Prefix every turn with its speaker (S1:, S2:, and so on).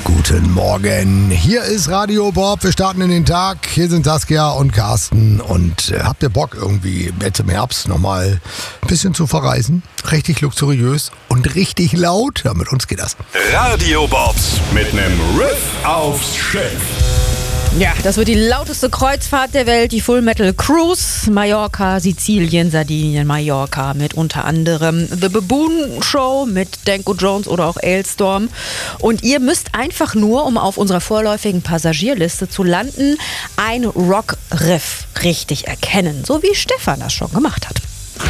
S1: Guten Morgen, hier ist Radio Bob, wir starten in den Tag, hier sind Saskia und Carsten und habt ihr Bock irgendwie jetzt im Herbst nochmal ein bisschen zu verreisen? Richtig luxuriös und richtig laut? Ja, mit uns geht das.
S2: Radio Bobs mit nem Riff aufs Schiff.
S3: Ja, das wird die lauteste Kreuzfahrt der Welt, die Full Metal Cruise. Mallorca, Sizilien, Sardinien, Mallorca mit unter anderem The Baboon Show mit Danko Jones oder auch Ailstorm. Und ihr müsst einfach nur, um auf unserer vorläufigen Passagierliste zu landen, ein Rock-Riff richtig erkennen, so wie Stefan das schon gemacht hat.